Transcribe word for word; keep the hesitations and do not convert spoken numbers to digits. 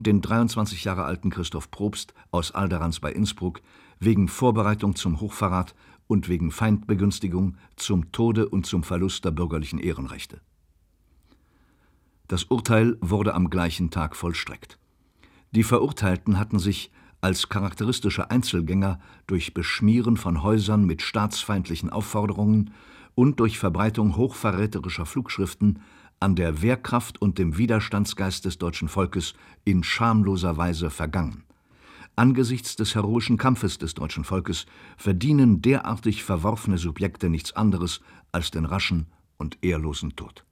den dreiundzwanzig Jahre alten Christoph Probst aus Alderans bei Innsbruck wegen Vorbereitung zum Hochverrat und wegen Feindbegünstigung zum Tode und zum Verlust der bürgerlichen Ehrenrechte. Das Urteil wurde am gleichen Tag vollstreckt. Die Verurteilten hatten sich als charakteristische Einzelgänger durch Beschmieren von Häusern mit staatsfeindlichen Aufforderungen und durch Verbreitung hochverräterischer Flugschriften an der Wehrkraft und dem Widerstandsgeist des deutschen Volkes in schamloser Weise vergangen. Angesichts des heroischen Kampfes des deutschen Volkes verdienen derartig verworfene Subjekte nichts anderes als den raschen und ehrlosen Tod.